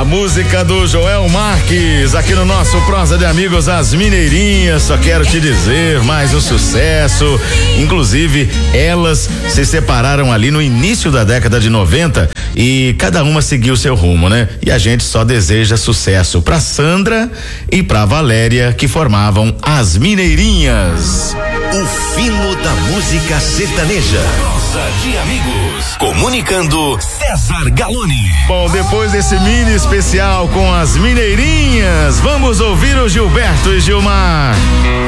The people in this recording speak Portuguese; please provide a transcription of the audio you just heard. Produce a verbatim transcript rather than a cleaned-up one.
música do Joel Marques, aqui no nosso Prosa de Amigos, As Mineirinhas. Só quero te dizer, mais um sucesso. Inclusive, elas se separaram ali no início da década de noventa e cada uma seguiu seu rumo, né? E a gente só deseja sucesso pra Sandra e pra Valéria, que formavam As Mineirinhas. O fino da música sertaneja. Prosa de Amigos. Comunicando César Galoni. Bom, depois desse mini especial com As Mineirinhas, vamos ouvir o Gilberto e Gilmar.